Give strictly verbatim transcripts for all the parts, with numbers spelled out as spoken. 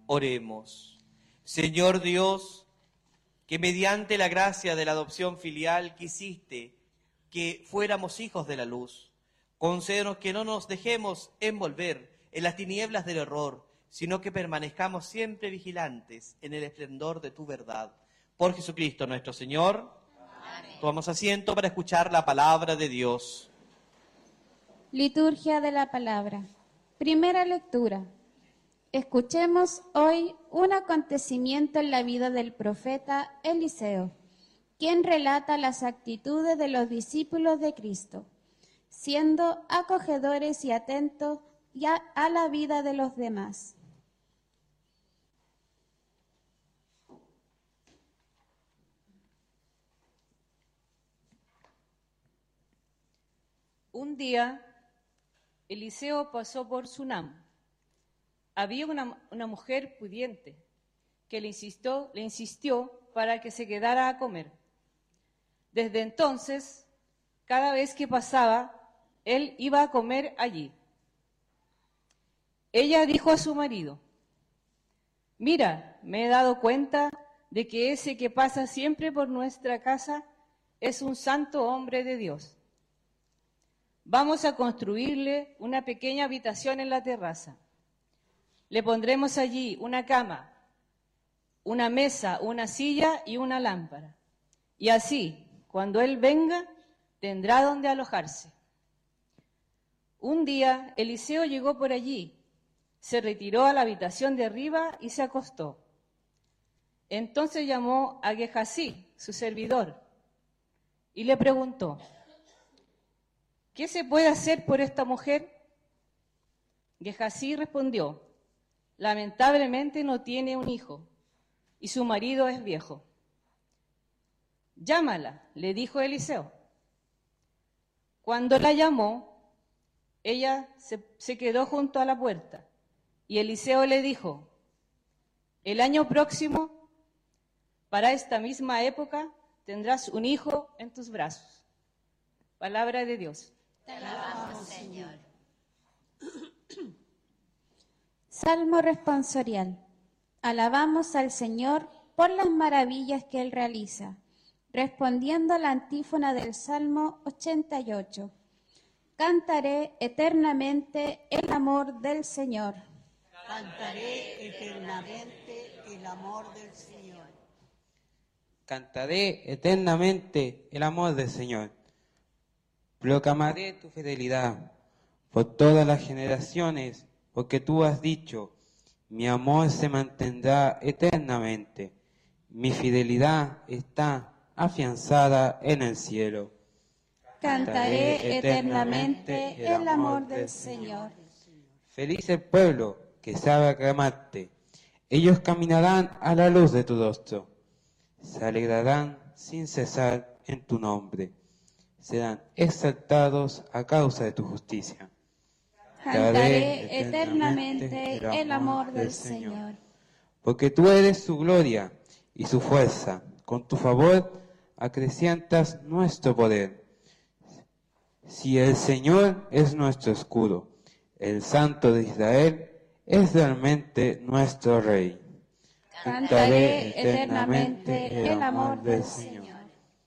Oremos. Señor Dios, que mediante la gracia de la adopción filial quisiste que fuéramos hijos de la luz, concédenos que no nos dejemos envolver en las tinieblas del error, sino que permanezcamos siempre vigilantes en el esplendor de tu verdad. Por Jesucristo nuestro Señor. Amén. Tomamos asiento para escuchar la palabra de Dios. Liturgia de la palabra. Primera lectura. Escuchemos hoy un acontecimiento en la vida del profeta Eliseo, quien relata las actitudes de los discípulos de Cristo, siendo acogedores y atentos ya a la vida de los demás. Un día, Eliseo pasó por Sunam. Había una, una mujer pudiente que le insistió, le insistió para que se quedara a comer. Desde entonces, cada vez que pasaba, él iba a comer allí. Ella dijo a su marido: «Mira, me he dado cuenta de que ese que pasa siempre por nuestra casa es un santo hombre de Dios. Vamos a construirle una pequeña habitación en la terraza. Le pondremos allí una cama, una mesa, una silla y una lámpara. Y así, cuando él venga, tendrá donde alojarse». Un día, Eliseo llegó por allí, se retiró a la habitación de arriba y se acostó. Entonces llamó a Gehasí, su servidor, y le preguntó: «¿Qué se puede hacer por esta mujer?». Gehasí respondió: «Lamentablemente no tiene un hijo, y su marido es viejo». «Llámala», le dijo Eliseo. Cuando la llamó, ella se, se quedó junto a la puerta, y Eliseo le dijo: «El año próximo, para esta misma época, tendrás un hijo en tus brazos». Palabra de Dios. Te alabamos, Señor. Salmo responsorial. Alabamos al Señor por las maravillas que Él realiza. Respondiendo a la antífona del Salmo ochenta y ocho. Cantaré eternamente el amor del Señor. Cantaré eternamente el amor del Señor. Cantaré eternamente el amor del Señor. Proclamaré tu fidelidad por todas las generaciones, porque tú has dicho: mi amor se mantendrá eternamente, mi fidelidad está afianzada en el cielo. Cantaré eternamente el amor del Señor. Feliz el pueblo que sabe aclamarte, ellos caminarán a la luz de tu rostro, se alegrarán sin cesar en tu nombre, serán exaltados a causa de tu justicia. Cantaré eternamente el amor del Señor. Porque tú eres su gloria y su fuerza, con tu favor acrecientas nuestro poder. Si el Señor es nuestro escudo, el Santo de Israel es realmente nuestro Rey. Cantaré eternamente el amor del Señor.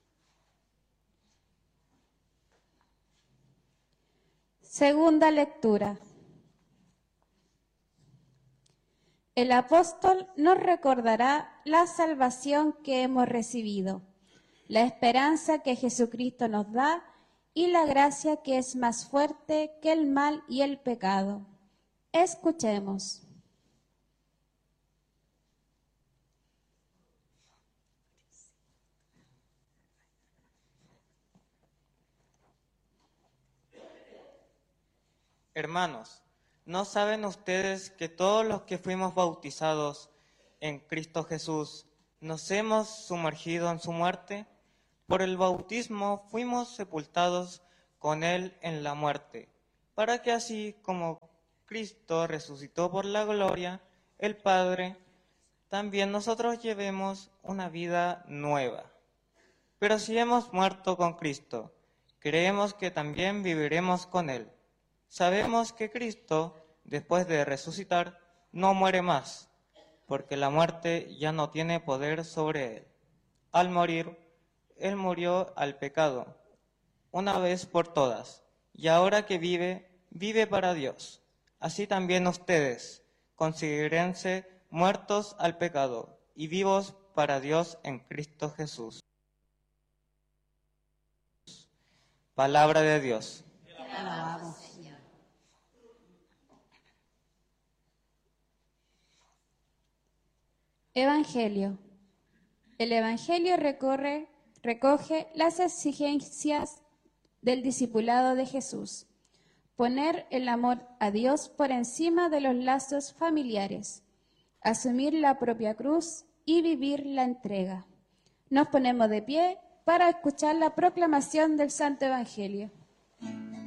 Segunda lectura. El apóstol nos recordará la salvación que hemos recibido, la esperanza que Jesucristo nos da y la gracia que es más fuerte que el mal y el pecado. Escuchemos. Hermanos, ¿no saben ustedes que todos los que fuimos bautizados en Cristo Jesús nos hemos sumergido en su muerte? Por el bautismo fuimos sepultados con Él en la muerte, para que así como Cristo resucitó por la gloria, el Padre, también nosotros llevemos una vida nueva. Pero si hemos muerto con Cristo, creemos que también viviremos con Él. Sabemos que Cristo, después de resucitar, no muere más. porque la muerte ya no tiene poder sobre él. Al morir, él murió al pecado, una vez por todas, y ahora que vive, vive para Dios. Así también ustedes, considérense muertos al pecado y vivos para Dios en Cristo Jesús. Palabra de Dios. Te alabamos, Señor. Evangelio. El Evangelio recorre, recoge las exigencias del discipulado de Jesús. Poner el amor a Dios por encima de los lazos familiares, asumir la propia cruz y vivir la entrega. Nos ponemos de pie para escuchar la proclamación del Santo Evangelio.